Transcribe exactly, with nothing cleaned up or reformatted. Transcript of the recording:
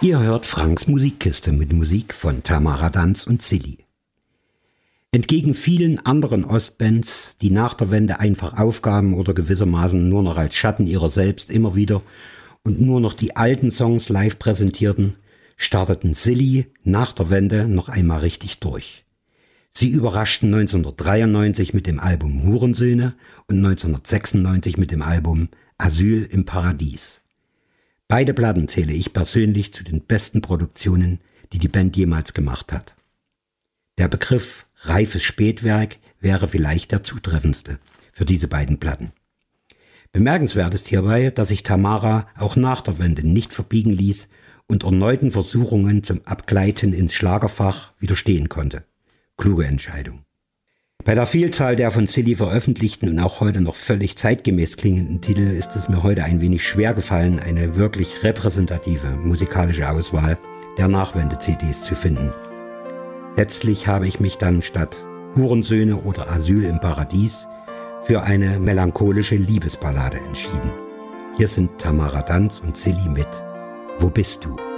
Ihr hört Franks Musikkiste mit Musik von Tamara Danz und Silly. Entgegen vielen anderen Ostbands, die nach der Wende einfach aufgaben oder gewissermaßen nur noch als Schatten ihrer selbst immer wieder und nur noch die alten Songs live präsentierten, starteten Silly nach der Wende noch einmal richtig durch. Sie überraschten neunzehnhundertdreiundneunzig mit dem Album Hurensöhne und neunzehnhundertsechsundneunzig mit dem Album Asyl im Paradies. Beide Platten zähle ich persönlich zu den besten Produktionen, die die Band jemals gemacht hat. Der Begriff reifes Spätwerk wäre vielleicht der zutreffendste für diese beiden Platten. Bemerkenswert ist hierbei, dass sich Tamara auch nach der Wende nicht verbiegen ließ und erneuten Versuchungen zum Abgleiten ins Schlagerfach widerstehen konnte. Kluge Entscheidung. Bei der Vielzahl der von Silly veröffentlichten und auch heute noch völlig zeitgemäß klingenden Titel ist es mir heute ein wenig schwer gefallen, eine wirklich repräsentative musikalische Auswahl der Nachwende-C Ds zu finden. Letztlich habe ich mich dann statt Hurensöhne oder Asyl im Paradies für eine melancholische Liebesballade entschieden. Hier sind Tamara Danz und Silly mit Wo bist du?